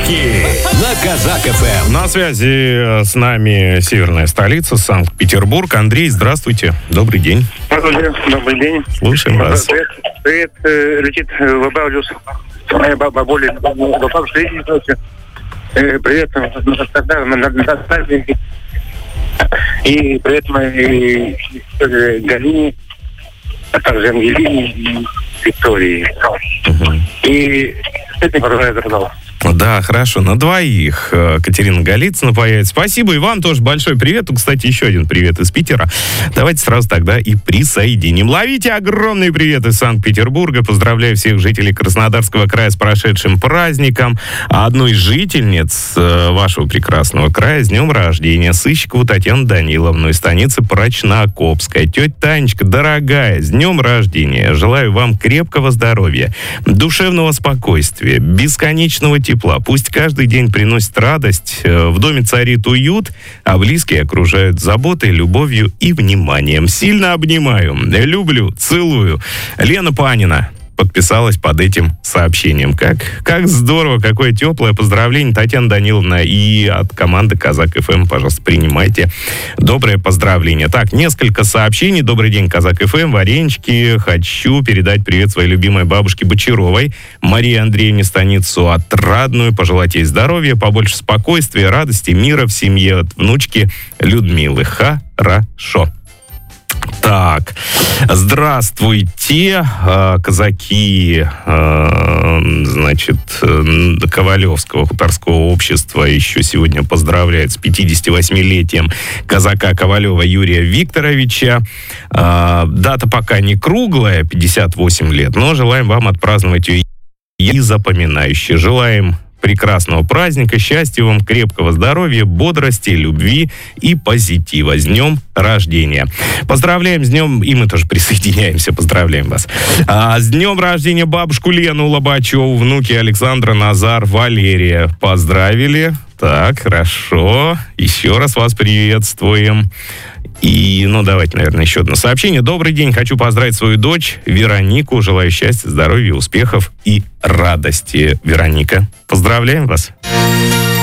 Подарки на Казак ФМ. На связи с нами северная столица, Санкт-Петербург. Андрей, здравствуйте. Добрый день. Добрый день. Слушаем вас. Привет, летит в Баблюс. Моя бабуля, бабушка летит ночью. Привет, и привет моей Галине, а также Ангелине и Виктории. И это продолжает канал. Да, хорошо, на двоих Катерина Голицына появится. Спасибо, и вам тоже большой привет. Кстати, еще один привет из Питера. Давайте сразу тогда и присоединим. Ловите огромный привет из Санкт-Петербурга. Поздравляю всех жителей Краснодарского края с прошедшим праздником. А одну из жительниц вашего прекрасного края с днем рождения, Сыщикову Татьяну Даниловну из станицы Прочнокопская. Тетя Танечка, дорогая, с днем рождения. Желаю вам крепкого здоровья, душевного спокойствия, бесконечного тепла. Пусть каждый день приносит радость, в доме царит уют, а близкие окружают заботой, любовью и вниманием. Сильно обнимаю, люблю, целую. Лена Панина подписалась под этим сообщением. Как здорово, какое теплое поздравление, Татьяна Даниловна, и от команды Казак ФМ, пожалуйста, принимайте доброе поздравление. Так, несколько сообщений. Добрый день, Казак ФМ, варенички. Хочу передать привет своей любимой бабушке Бочаровой, Марии Андреевне, станицу Отрадную, пожелать ей здоровья, побольше спокойствия, радости, мира в семье от внучки Людмилы. Хорошо. Так, здравствуйте, казаки, значит, Ковалевского хуторского общества еще сегодня поздравляют с 58-летием казака Ковалева Юрия Викторовича. Дата пока не круглая, 58 лет, но желаем вам отпраздновать ее и запоминающей. Желаем прекрасного праздника, счастья вам, крепкого здоровья, бодрости, любви и позитива. С днем рождения. Поздравляем с днем, и мы тоже присоединяемся, поздравляем вас. С днем рождения бабушку Лену Лобачеву, внуки Александра, Назар, Валерия. Поздравили. Так, хорошо. Еще раз вас приветствуем. И, давайте, наверное, еще одно сообщение. Добрый день, хочу поздравить свою дочь Веронику. Желаю счастья, здоровья, успехов и радости. Вероника, поздравляем вас.